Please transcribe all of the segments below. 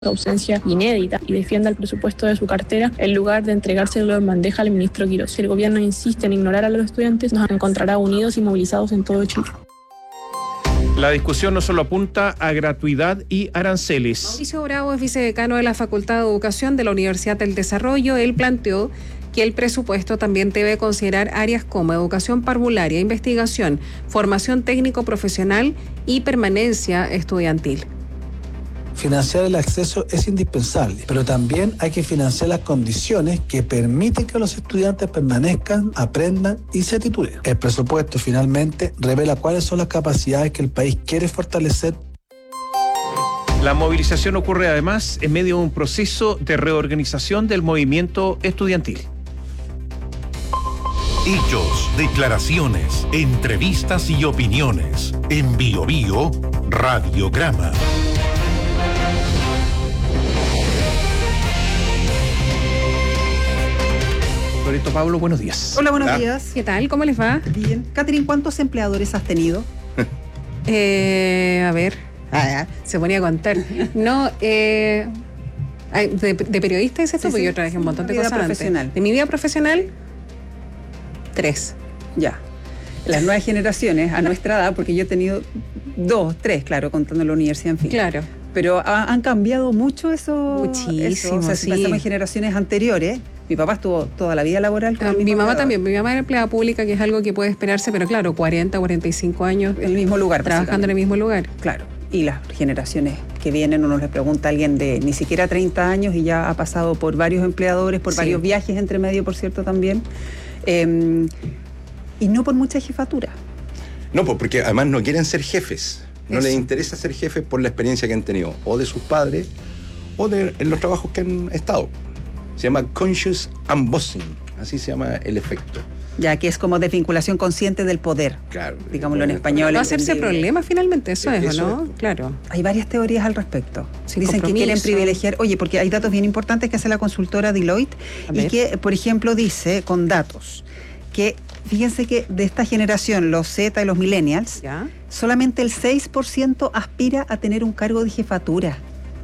ausencia inédita y defienda el presupuesto de su cartera en lugar de entregárselo en bandeja al ministro Quirós. Si el gobierno insiste en ignorar a los estudiantes, nos encontrará unidos y movilizados en todo Chile. La discusión no solo apunta a gratuidad y aranceles. Mauricio Bravo es vicedecano de la Facultad de Educación de la Universidad del Desarrollo. Él planteó que el presupuesto también debe considerar áreas como educación parvularia, investigación, formación técnico-profesional y permanencia estudiantil. Financiar el acceso es indispensable, pero también hay que financiar las condiciones que permiten que los estudiantes permanezcan, aprendan y se titulen. El presupuesto finalmente revela cuáles son las capacidades que el país quiere fortalecer. La movilización ocurre además en medio de un proceso de reorganización del movimiento estudiantil. Hechos, declaraciones, entrevistas y opiniones. En BioBio, Radiograma. Loreto Pablo, buenos días. Hola, buenos días. ¿Qué tal? ¿Cómo les va? Bien. Catherine, ¿cuántos empleadores has tenido? A ver, se ponía a contar. No, de periodista es esto, Sí, porque sí, yo trabajé un montón de vida cosas profesional. antes. De mi vida profesional, 3. Ya. Las nuevas generaciones, a nuestra edad, porque yo he tenido 2, 3, claro, contando la universidad, en fin. Claro. Pero han cambiado mucho eso. Muchísimo, O sea, sí. si pensamos en generaciones anteriores, mi papá estuvo toda la vida laboral con el Mi mismo mamá empleador. también, mi mamá era empleada pública, que es algo que puede esperarse, pero claro, 40, 45 años En el mismo lugar. trabajando en el mismo lugar. Claro. Y las generaciones que vienen, uno les pregunta a alguien de ni siquiera 30 años y ya ha pasado por varios empleadores, por Sí. varios viajes entre medio, por cierto, también. Y no por mucha jefatura. No, pues porque además no quieren ser jefes. No Eso. les interesa ser jefes por la experiencia que han tenido, o de sus padres, o en los trabajos que han estado. Se llama conscious embossing, así se llama el efecto. Ya que es como desvinculación consciente del poder, Claro. digámoslo en español. No hacerse entendible. problema finalmente, eso es, Eso ¿o no? es. Claro. Hay varias teorías al respecto. Sin Dicen que compromiso. quieren privilegiar, oye, porque hay datos bien importantes que hace la consultora Deloitte A y ver. que, por ejemplo, dice con datos que, fíjense que de esta generación, los Z y los millennials, ¿Ya? solamente el 6% aspira a tener un cargo de jefatura.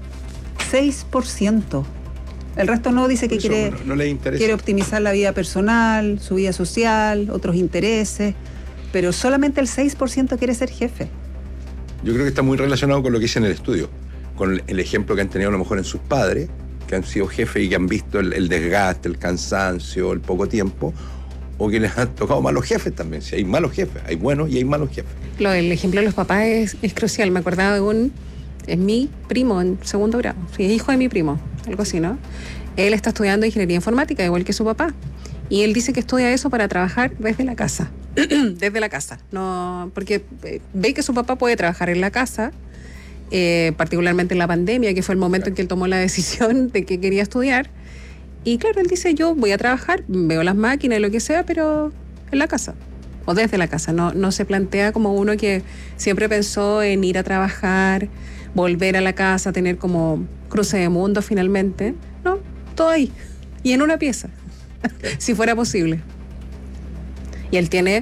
6%. El resto no, dice que Por eso quiere, no les interesa. quiere optimizar la vida personal, su vida social, otros intereses, pero solamente el 6% quiere ser jefe. Yo creo que está muy relacionado con lo que hice en el estudio, con el ejemplo que han tenido a lo mejor en sus padres, que han sido jefes y que han visto el desgaste, el cansancio, el poco tiempo, o que les han tocado malos jefes también. Si hay malos jefes, hay buenos y hay malos jefes. El ejemplo de los papás es crucial. Me acordaba de es mi primo en segundo grado. Sí, es hijo de mi primo, algo así, ¿no? Él está estudiando ingeniería informática, igual que su papá. Y él dice que estudia eso para trabajar desde la casa. Desde la casa. No, porque ve que su papá puede trabajar en la casa, particularmente en la pandemia, que fue el momento en que él tomó la decisión de que quería estudiar. Y claro, él dice, yo voy a trabajar, veo las máquinas y lo que sea, pero en la casa. O desde la casa. No se plantea como uno que siempre pensó en ir a trabajar, volver a la casa, tener como cruce de mundo finalmente. No, todo ahí. Y en una pieza. Si fuera posible. Y él tiene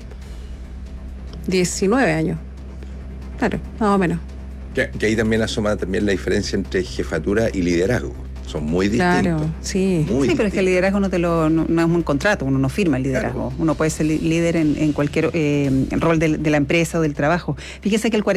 19 años. Claro, más o menos. Que ahí también asoma también la diferencia entre jefatura y liderazgo. Son muy distintos. Claro, sí. Muy Sí, pero es que el liderazgo no es un contrato, uno no firma el liderazgo. Claro. Uno puede ser líder en cualquier rol de la empresa o del trabajo. Fíjese que el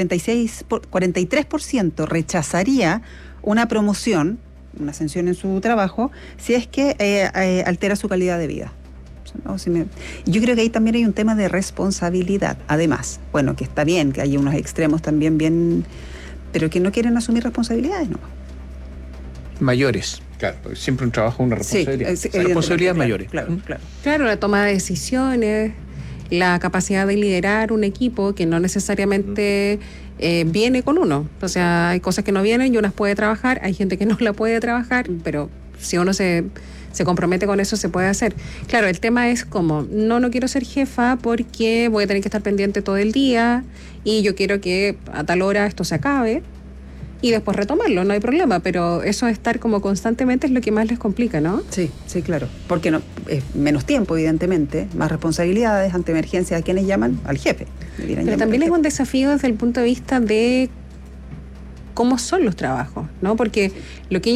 43% rechazaría una promoción, una ascensión en su trabajo, si es que altera su calidad de vida. ¿No? Yo creo que ahí también hay un tema de responsabilidad. Además, bueno, que está bien, que hay unos extremos también bien, pero que no quieren asumir responsabilidades, ¿no? Mayores. Claro, porque siempre un trabajo, una responsabilidad. Responsabilidades mayores. Claro. Claro, la toma de decisiones, la capacidad de liderar un equipo que no necesariamente viene con uno. O sea, hay cosas que no vienen y unas puede trabajar, hay gente que no la puede trabajar, pero si uno se compromete con eso, se puede hacer. Claro, el tema es como, no quiero ser jefa porque voy a tener que estar pendiente todo el día y yo quiero que a tal hora esto se acabe y después retomarlo, no hay problema, pero eso de estar como constantemente es lo que más les complica, ¿no? Sí, claro. Porque no, es menos tiempo, evidentemente, más responsabilidades ante emergencias. ¿A quiénes llaman? Al jefe. Pero también es un desafío desde el punto de vista de cómo son los trabajos, ¿no? Porque lo que